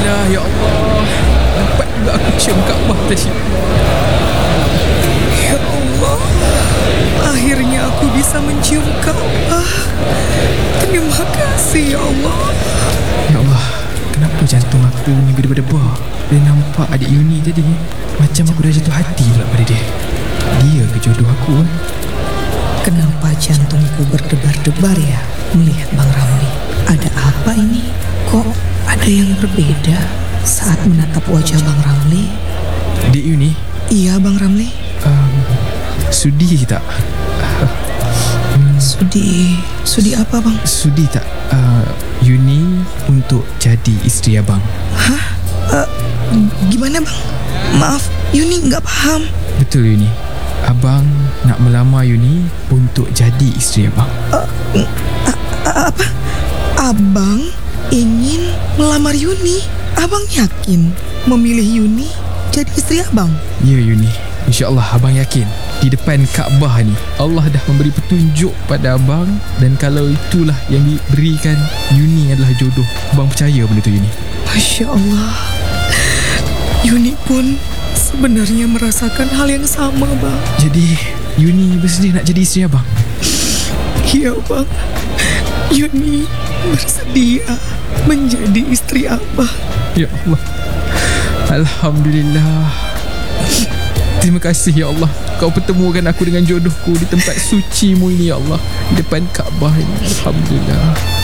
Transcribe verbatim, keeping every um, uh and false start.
Alhamdulillah, ya Allah. Dapat juga aku cium Kaabah tadi. Ya Allah, akhirnya aku bisa mencium Kaabah. Terima kasih ya Allah. Ya Allah, kenapa jantung aku ni berdebar-debar? Dia nampak adik Yuni tadi macam aku dah jatuh hati pula pada dia. Dia ke jodoh aku kan? Kenapa jantungku berdebar-debar ya melihat Bang Ramli? Ada apa ini? Kok ada yang berbeda saat menatap wajah Bang Ramli? Adik Yuni? Iya Bang Ramli. um, Sudi tak? Sudi, sudi apa bang? Sudi tak uh, Yuni untuk jadi isteri abang? Hah? Uh, gimana bang? Maaf, Yuni nggak paham. Betul Yuni. Abang nak melamar Yuni untuk jadi isteri abang. Uh, uh, uh, apa? Abang ingin melamar Yuni? Abang yakin memilih Yuni jadi isteri abang? Ya Yuni, InsyaAllah abang yakin di depan Kaabah ni Allah dah memberi petunjuk pada abang, dan kalau itulah yang diberikan, Yuni adalah jodoh. Abang percaya benda tu Yuni? Masya Allah, Yuni pun sebenarnya merasakan hal yang sama bang. Jadi Yuni bersedia nak jadi isteri abang? Iya bang, Yuni bersedia menjadi istri abang. Ya Allah, Alhamdulillah. Terima kasih ya Allah, Kau pertemukan aku dengan jodohku di tempat suci-Mu ini ya Allah, di depan Kaabah ini. Alhamdulillah.